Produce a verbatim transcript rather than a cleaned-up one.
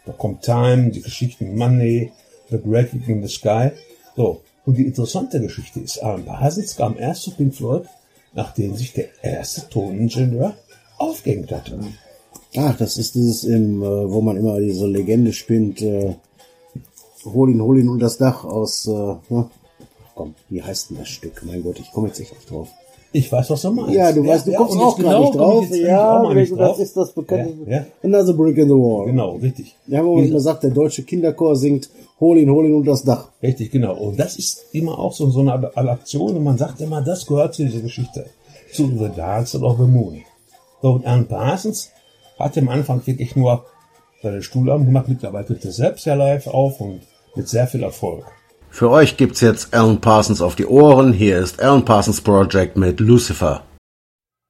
Da kommt Time, die Geschichten Money, The Great Gig in the Sky. So. Und die interessante Geschichte ist, Alan Parsons kam erst zu Pink Floyd, nachdem sich der erste Toningenieur aufgehängt hatte. Ach, das ist dieses, im, äh, wo man immer diese Legende spinnt, äh, hol ihn, hol ihn unter das Dach aus, äh, na, komm, wie heißt denn das Stück? Mein Gott, ich komme jetzt echt nicht drauf. Ich weiß, was du meinst. Ja, du weißt, du ja, kommst ja, auch gar genau, nicht drauf. Ja, nicht das drauf. ist das bekannte. Ja, ja. Another Brick in the Wall. Genau, richtig. Ja, wo man immer sagt, der deutsche Kinderchor singt, hol ihn, hol ihn unter das Dach. Richtig, genau. Und das ist immer auch so, so eine Adaption und man sagt immer, das gehört zu dieser Geschichte. Zu The Dancer of the Moon. So, und Alan Parsons hat am Anfang wirklich nur seine Stuhlarbeit gemacht. Mittlerweile tritt er selbst ja live auf und mit sehr viel Erfolg. Für euch gibt's jetzt Alan Parsons auf die Ohren. Hier ist Alan Parsons Project mit Lucifer.